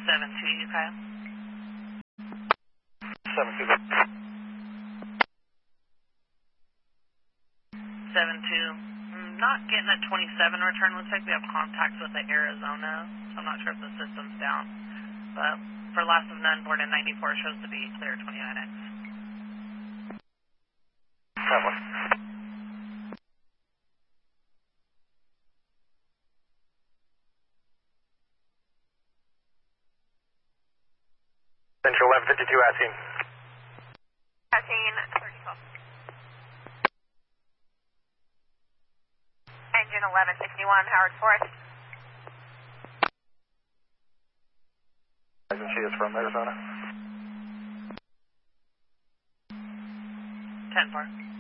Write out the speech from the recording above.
7-2, UK. 7-2. 7-2. Not getting a 27 return. Looks like we have contact with the Arizona, so I'm not sure if the system's down. But for last of none, board in 94 shows to be clear 29X. That one. Central 1152 Asine. Asine 3012. Engine 1161, Howard Forest. And she is from Arizona. 10-4.